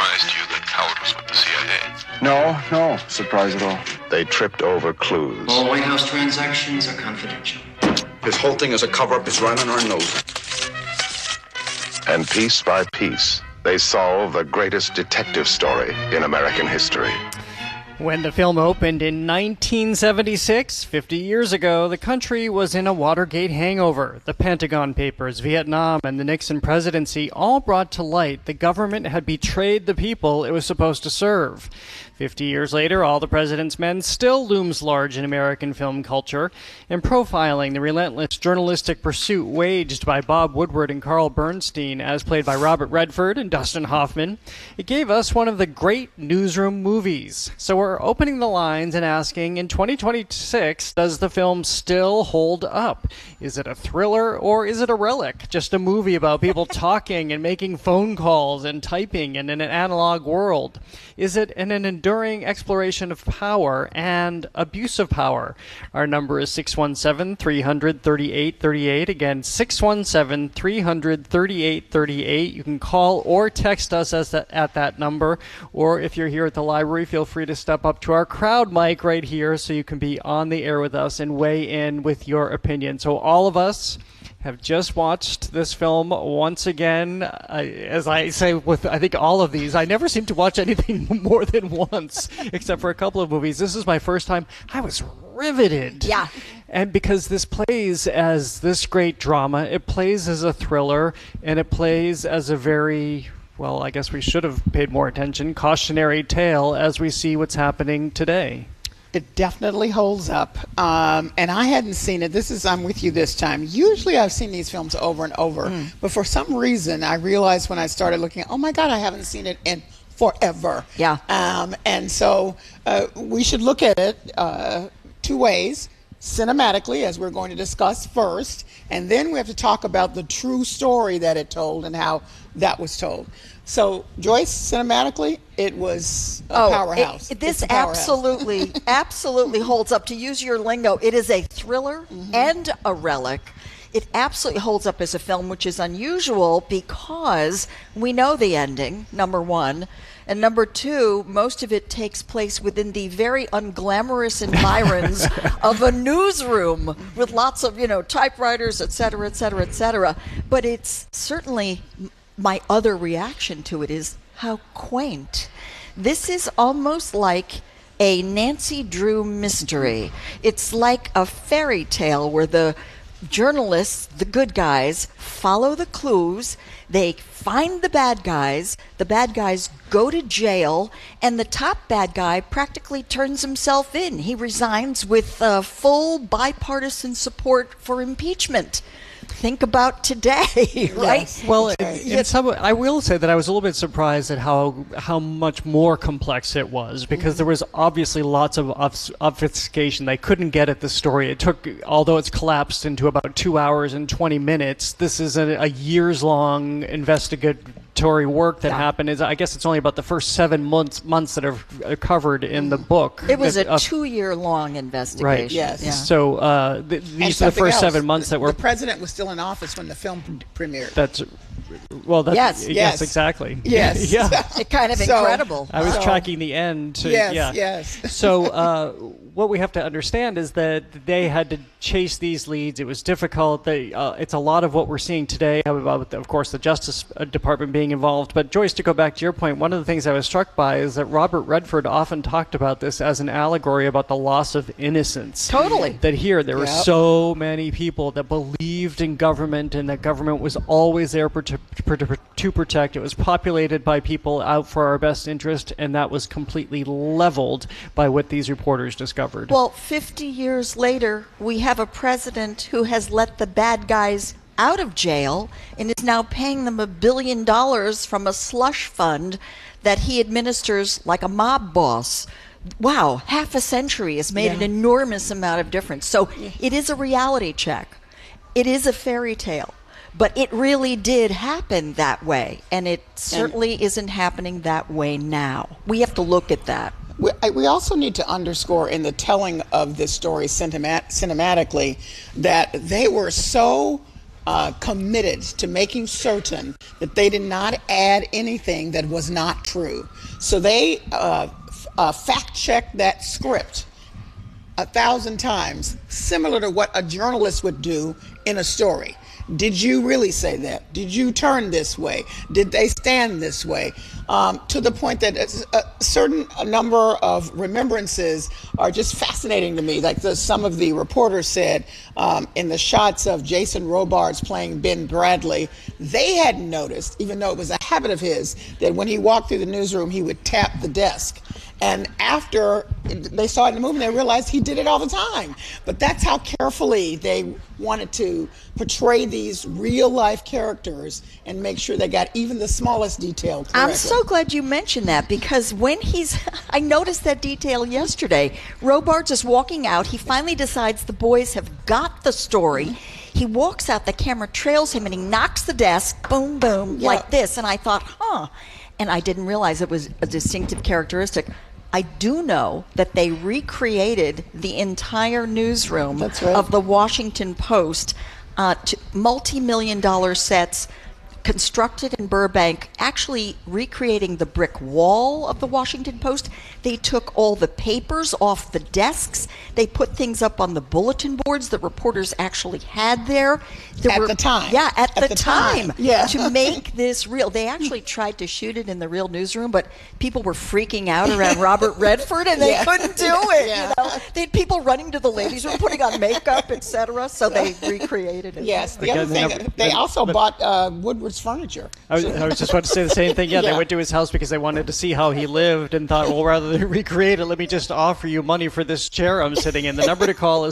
surprise to you that Howard was with the CIA? No surprise at all. They tripped over clues. All White House transactions are confidential. This whole thing is a cover-up. It's right on our nose. And piece by piece, they solve the greatest detective story in American history. When the film opened in 1976, 50 years ago, the country was in a Watergate hangover. The Pentagon Papers, Vietnam, and the Nixon presidency all brought to light the government had betrayed the people it was supposed to serve. 50 years later, All the President's Men still looms large in American film culture. In profiling the relentless journalistic pursuit waged by Bob Woodward and Carl Bernstein, as played by Robert Redford and Dustin Hoffman, it gave us one of the great newsroom movies. So we're opening the lines and asking, in 2026, does the film still hold up? Is it a thriller or is it a relic? Just a movie about people talking and making phone calls and typing in an analog world? Is it an enduring exploration of power and abuse of power? Our number is 617-300-3838. Again, 617-300-3838. You can call or text us at that number, or if you're here at the library, feel free to step up to our crowd mic right here so you can be on the air with us and weigh in with your opinion. So all of us have just watched this film once again. As I say with, I think, all of these, I never seem to watch anything more than once, except for a couple of movies. This is my first time. I was riveted. Yeah. And because this plays as this great drama, it plays as a thriller, and it plays as a very, well, I guess we should have paid more attention, cautionary tale as we see what's happening today. It definitely holds up. And I hadn't seen it. I'm with you this time. Usually I've seen these films over and over. But for some reason, I realized when I started looking, oh my God, I haven't seen it in forever. Yeah. And so we should look at it two ways. Cinematically, as we're going to discuss first, and then we have to talk about the true story that it told and how that was told. So, Joyce, cinematically, it was a powerhouse. This absolutely holds up. To use your lingo, it is a thriller and a relic. It absolutely holds up as a film, which is unusual because we know the ending, number one. And number two, most of it takes place within the very unglamorous environs of a newsroom with lots of, typewriters, et cetera, et cetera, et cetera. But it's certainly, my other reaction to it is how quaint. This is almost like a Nancy Drew mystery. It's like a fairy tale where the journalists, the good guys, follow the clues, they find the bad guys go to jail, and the top bad guy practically turns himself in. He resigns with full bipartisan support for impeachment. Think about today, right? Yes. Well, I will say that I was a little bit surprised at how much more complex it was, because there was obviously lots of obfuscation. They couldn't get at the story. It took, although it's collapsed into about 2 hours and 20 minutes, this is a years-long investigatory work that happened. I guess it's only about the first 7 months that are covered in the book. It was a 2-year-long investigation. Right. Yes. Yeah. So these are the first 7 months that were... The president was still in office when the film premiered. Yes, exactly. Yes. Yeah. It's kind of incredible. I was tracking the end. Yes. So what we have to understand is that they had to chase these leads. It was difficult. It's a lot of what we're seeing today about, of course, the Justice Department being involved. But Joyce, to go back to your point, one of the things I was struck by is that Robert Redford often talked about this as an allegory about the loss of innocence. Totally. That here there were so many people that believed in government, and that government was always there to protect. It was populated by people out for our best interest, and that was completely leveled by what these reporters discovered. Well, 50 years later, we have a president who has let the bad guys out of jail and is now paying them $1 billion from a slush fund that he administers like a mob boss. Wow, half a century has made an enormous amount of difference. So it is a reality check. It is a fairy tale. But it really did happen that way, and it certainly isn't happening that way now. We have to look at that. We also need to underscore in the telling of this story cinematically that they were so committed to making certain that they did not add anything that was not true. So they fact-checked that script 1,000 times, similar to what a journalist would do in a story. Did you really say that? Did you turn this way? Did they stand this way? To the point that a certain number of remembrances are just fascinating to me. Like some of the reporters said in the shots of Jason Robards playing Ben Bradley, they hadn't noticed, even though it was a habit of his, that when he walked through the newsroom, he would tap the desk. And after they saw it in the movie, they realized he did it all the time. But that's how carefully they wanted to portray these real-life characters and make sure they got even the smallest detail correctly. I'm so glad you mentioned that, because when I noticed that detail yesterday. Robards is walking out. He finally decides the boys have got the story. He walks out, the camera trails him, and he knocks the desk, boom, boom, like this. And I thought, and I didn't realize it was a distinctive characteristic. I do know that they recreated the entire newsroom of the Washington Post to multi-million-dollar sets constructed in Burbank, actually recreating the brick wall of the Washington Post. They took all the papers off the desks. They put things up on the bulletin boards that reporters actually had there. At the time. Yeah, at the time. Yeah. To make this real. They actually tried to shoot it in the real newsroom, but people were freaking out around Robert Redford, and they couldn't do it. Yeah. You know? They had people running to the ladies' room, putting on makeup, etc. So they recreated it. Yes. The other thing, they also bought Woodward's furniture. I was just about to say the same thing. Yeah, Yeah. they went to his house because they wanted to see how he lived and thought, well, rather than recreate it, let me just offer you money for this chair I'm sitting in. The number to call is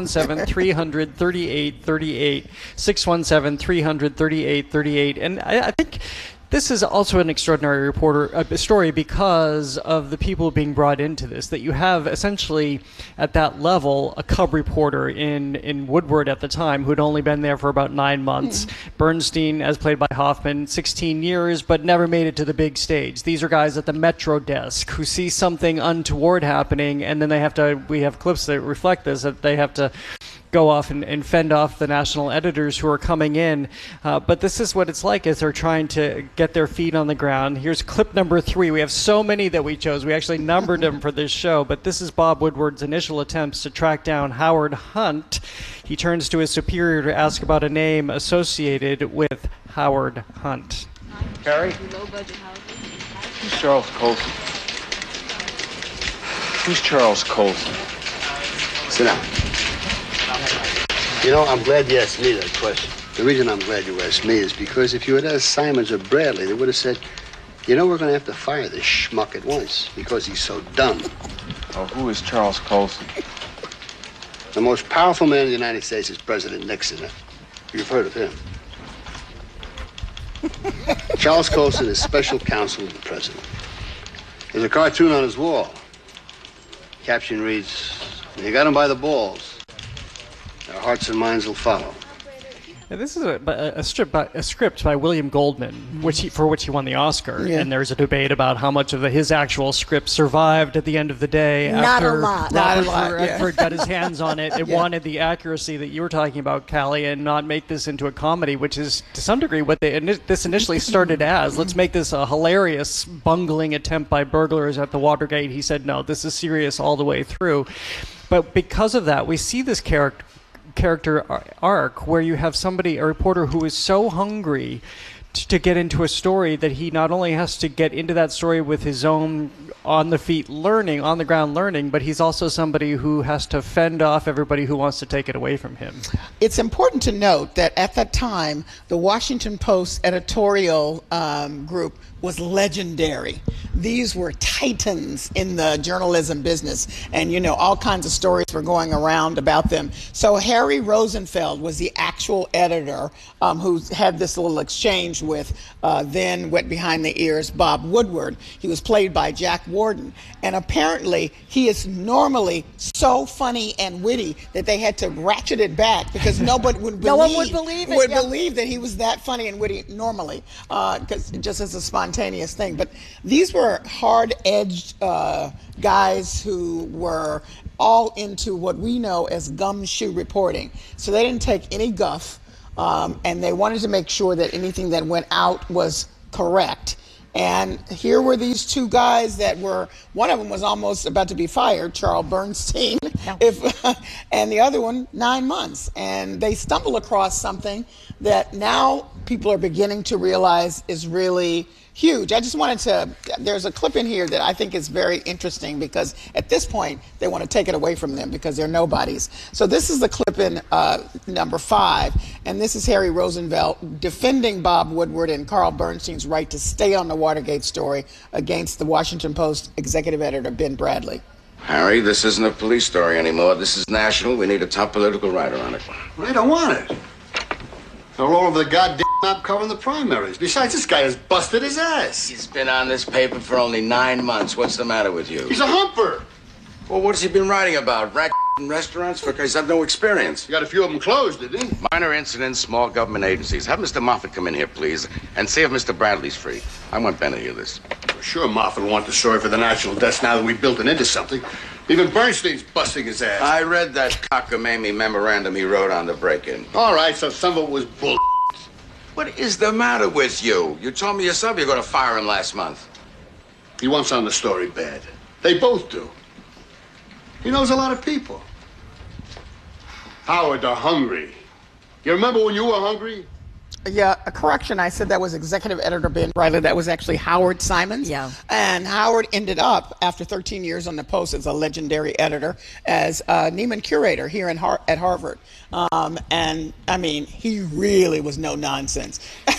617-300-3838, 617-300-3838. And I think this is also an extraordinary story because of the people being brought into this, that you have essentially at that level a cub reporter in Woodward at the time who'd only been there for about 9 months. Bernstein, as played by Hoffman, 16 years, but never made it to the big stage. These are guys at the Metro desk who see something untoward happening, and then we have clips that reflect this, that they have to go off and fend off the national editors who are coming in. But this is what it's like as they're trying to get their feet on the ground. Here's clip number 3. We have so many that we chose. We actually numbered them for this show. But this is Bob Woodward's initial attempts to track down Howard Hunt. He turns to his superior to ask about a name associated with Howard Hunt. Harry? Who's Charles Colson? Who's Charles Colson? Sit down. You know, I'm glad you asked me that question. The reason I'm glad you asked me is because if you had asked Simons or Bradley, they would have said, you know, we're going to have to fire this schmuck at once because he's so dumb. Oh, who is Charles Colson? The most powerful man in the United States is President Nixon. You've heard of him. Charles Colson is special counsel to the president. There's a cartoon on his wall. Caption reads, "You got him by the balls. Our hearts and minds will follow." And this is a script by William Goldman, for which he won the Oscar. Yeah. And there's a debate about how much of his actual script survived at the end of the day. Not a after lot. Not a lot, yeah. Redford got his hands on it. It wanted the accuracy that you were talking about, Callie, and not make this into a comedy, which is to some degree what this initially started as. Let's make this a hilarious, bungling attempt by burglars at the Watergate. He said, no, this is serious all the way through. But because of that, we see this character arc where you have a reporter who is so hungry to get into a story that he not only has to get into that story with his own on the ground learning, but he's also somebody who has to fend off everybody who wants to take it away from him. It's important to note that at that time, the Washington Post editorial group was legendary. These were titans in the journalism business, and all kinds of stories were going around about them. So Harry Rosenfeld was the actual editor who had this little exchange with then wet behind the ears Bob Woodward. He was played by Jack Warden, and apparently he is normally so funny and witty that they had to ratchet it back because nobody would believe, No one would believe it, yeah. believe that he was that funny and witty normally, because just as a spontaneous thing. But these were hard-edged guys who were all into what we know as gumshoe reporting. So they didn't take any guff. and they wanted to make sure that anything that went out was correct. And here were these two guys that were, one of them was almost about to be fired, Charles Bernstein, and the other one 9 months. And they stumble across something that now people are beginning to realize is really huge. I just wanted to, there's a clip in here that I think is very interesting because at this point they want to take it away from them because they're nobodies. So this is the clip in number 5, and this is Harry Rosenfeld defending Bob Woodward and Carl Bernstein's right to stay on the Watergate story against the Washington Post executive editor Ben Bradley. Harry, this isn't a police story anymore. This is national. We need a top political writer on it. Well, I don't want it. They're all over the goddamn map covering the primaries. Besides, this guy has busted his ass. He's been on this paper for only 9 months. What's the matter with you? He's a humper. Well, what's he been writing about? Rat in restaurants? For he's had no experience. You got a few of them closed, didn't he? Minor incidents, small government agencies. Have Mr. Moffat come in here, please, and see if Mr. Bradley's free. I want Ben to hear this. Sure, Moffat will want the story for the national desk now that we built it into something. Even Bernstein's busting his ass. I read that cockamamie memorandum he wrote on the break-in. All right, so some of it was bull. What is the matter with you? You told me yourself you're going to fire him last month. He wants on the story bad. They both do. He knows a lot of people. Howard, they're hungry. You remember when you were hungry? Yeah, a correction. I said that was executive editor Ben Bradley. That was actually Howard Simons. Yeah. And Howard ended up, after 13 years on the Post as a legendary editor, as Neiman curator here at Harvard. And, I mean, he really was no nonsense.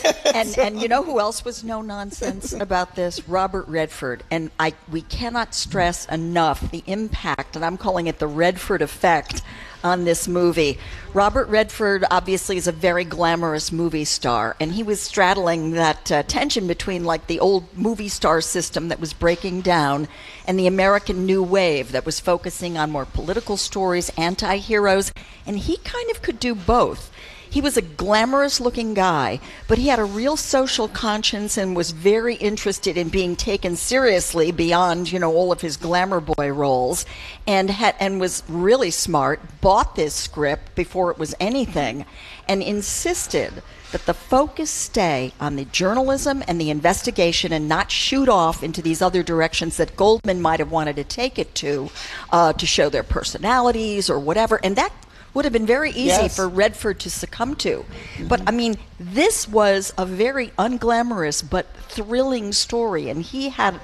And you know who else was no nonsense about this? Robert Redford. And we cannot stress enough the impact, and I'm calling it the Redford effect, on this movie. Robert Redford obviously is a very glamorous movie star, and he was straddling that tension between like the old movie star system that was breaking down and the American New Wave that was focusing on more political stories, anti-heroes, and he kind of could do both. He was a glamorous looking guy, but he had a real social conscience and was very interested in being taken seriously beyond, all of his glamour boy roles, and was really smart, bought this script before it was anything, and insisted that the focus stay on the journalism and the investigation and not shoot off into these other directions that Goldman might have wanted to take it to show their personalities or whatever. And that would have been very easy for Redford to succumb to. But, I mean, this was a very unglamorous but thrilling story, and he had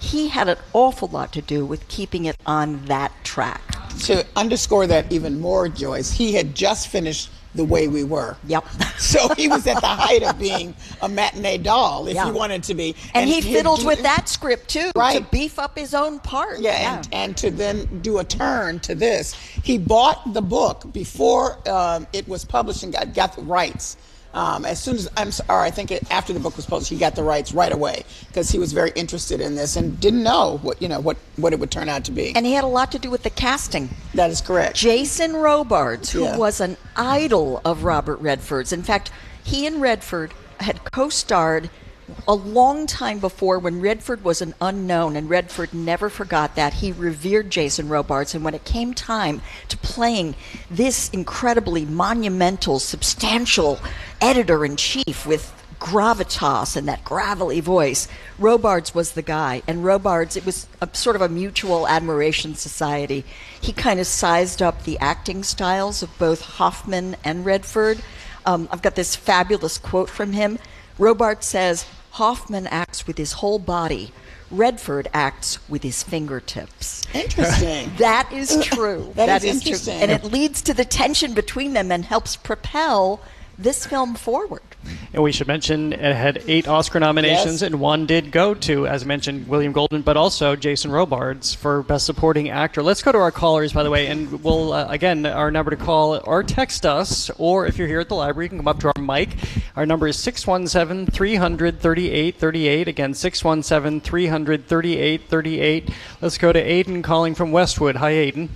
an awful lot to do with keeping it on that track. To underscore that even more, Joyce, he had just finished The Way We Were. Yep. So he was at the height of being a matinee doll, if he wanted to be. And he fiddled with that script, too, right, to beef up his own part. Yeah. And to then do a turn to this. He bought the book before it was published and got the rights. As soon as, I think after the book was published, he got the rights right away because he was very interested in this and didn't know what it would turn out to be. And he had a lot to do with the casting. That is correct. Jason Robards, who was an idol of Robert Redford's. In fact, he and Redford had co-starred a long time before when Redford was an unknown, and Redford never forgot that. He revered Jason Robards, and when it came time to playing this incredibly monumental, substantial editor-in-chief with gravitas and that gravelly voice, Robards was the guy. And Robards, it was sort of a mutual admiration society. He kind of sized up the acting styles of both Hoffman and Redford. I've got this fabulous quote from him. Robards says, "Hoffman acts with his whole body. Redford acts with his fingertips." Interesting. That is true. that is interesting. True. And it leads to the tension between them and helps propel this film forward. And we should mention it had 8 Oscar nominations, and 1 did go to, as mentioned, William Goldman, but also Jason Robards for Best Supporting Actor. Let's go to our callers, by the way, and we'll, again, our number to call or text us, or if you're here at the library, you can come up to our mic. Our number is 617-300-3838. Again, 617-300-3838. Let's go to Aiden calling from Westwood. Hi, Aiden.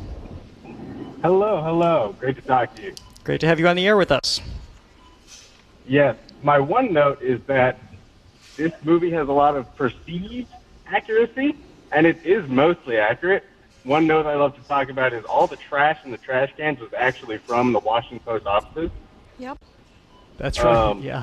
Hello. Great to talk to you. Great to have you on the air with us. Yes. My one note is that this movie has a lot of perceived accuracy, and it is mostly accurate. One note I love to talk about is all the trash in the trash cans was actually from the Washington Post offices. Yep. That's right. Yeah.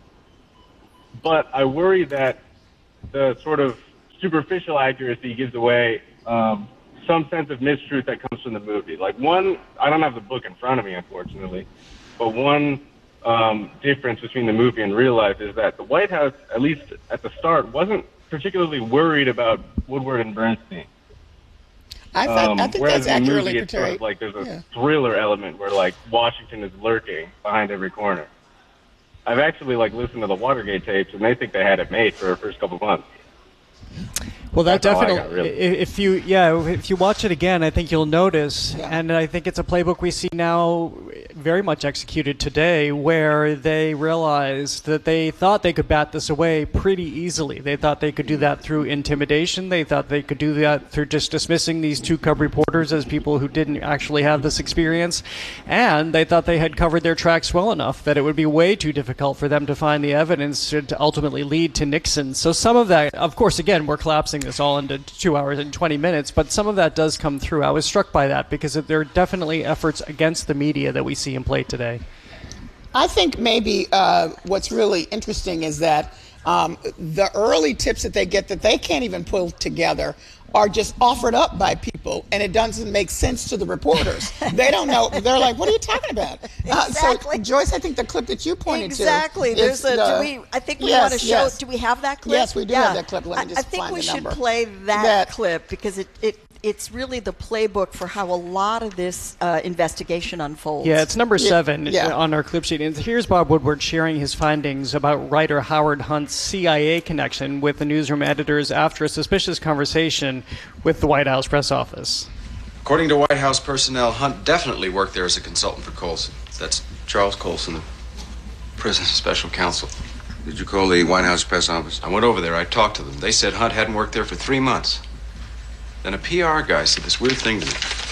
But I worry that the sort of superficial accuracy gives away some sense of mistruth that comes from the movie. Like I don't have the book in front of me, unfortunately, but one difference between the movie and real life is that the White House, at least at the start, wasn't particularly worried about Woodward and Bernstein. I think whereas that's in the accurately movie, it's sort portrayed. of like there's a thriller element where like Washington is lurking behind every corner. I've actually listened to the Watergate tapes, and they think they had it made for the first couple months. Well, that That's how I definitely. got, really. If you watch it again, I think you'll notice, and I think it's a playbook we see now, very much executed today, where they realized that they thought they could bat this away pretty easily. They thought they could do that through intimidation. They thought they could do that through just dismissing these two cub reporters as people who didn't actually have this experience, and they thought they had covered their tracks well enough that it would be way too difficult for them to find the evidence to ultimately lead to Nixon. So some of that, of course, again, we're collapsing this all into 2 hours and 20 minutes, but some of that does come through. I was struck by that because there are definitely efforts against the media that we see in play today. I think maybe what's really interesting is that the early tips that they get that they can't even pull together are just offered up by people, and it doesn't make sense to the reporters. They don't know. They're like, what are you talking about? Exactly. So, Joyce, I think the clip that you pointed exactly. to. There's I think we want to show. Yes. Do we have that clip? Yes, we do have that clip. Let me just I think find we the should number. play that clip because it's really the playbook for how a lot of this investigation unfolds. Yeah, it's number 7 on our clip sheet. And here's Bob Woodward sharing his findings about writer Howard Hunt's CIA connection with the newsroom editors after a suspicious conversation with the White House press office. According to White House personnel, Hunt definitely worked there as a consultant for Colson. That's Charles Colson, the president's special counsel. Did you call the White House press office? I went over there. I talked to them. They said Hunt hadn't worked there for 3 months. Then a PR guy said this weird thing to me.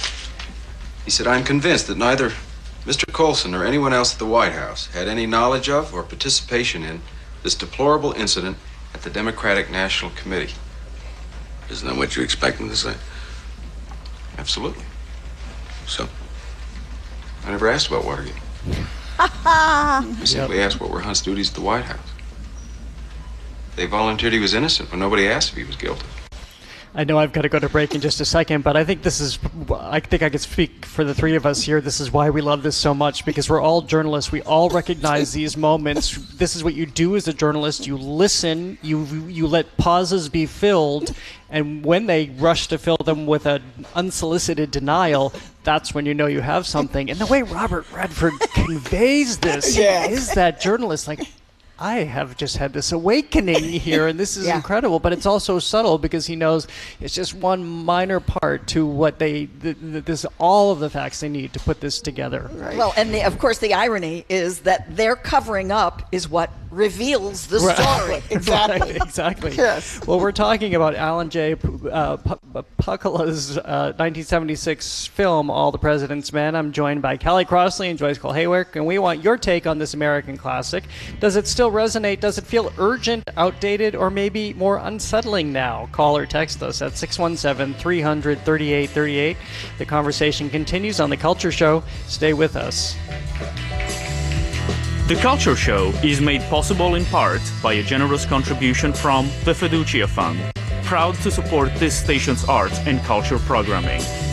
He said, I'm convinced that neither Mr. Colson or anyone else at the White House had any knowledge of or participation in this deplorable incident at the Democratic National Committee. Isn't that what you expect them to say? Absolutely. So? I never asked about Watergate. I simply asked what were Hunt's duties at the White House. They volunteered he was innocent when nobody asked if he was guilty. I know I've got to go to break in just a second, but I think I could speak for the three of us here. This is why we love this so much, because we're all journalists. We all recognize these moments. This is what you do as a journalist. You listen, you let pauses be filled, and when they rush to fill them with an unsolicited denial, that's when you know you have something. And the way Robert Redford conveys this is that journalist, like, I have just had this awakening here, and this is incredible, but it's also subtle because he knows it's just one minor part to what this all of the facts they need to put this together. Right. Well, and of course the irony is that their covering up is what reveals the story. Exactly. Right, exactly. Yes. Well, we're talking about Alan J. Pakula's 1976 film, All the President's Men. I'm joined by Callie Crossley and Joyce Cole Haywick, and we want your take on this American classic. Does it still resonate? Does it feel urgent, outdated, or maybe more unsettling now? Call or text us at 617-300-3838. The conversation continues on The Culture Show. Stay with us. The Culture Show is made possible in part by a generous contribution from the Fiducia Fund, proud to support this station's arts and culture programming.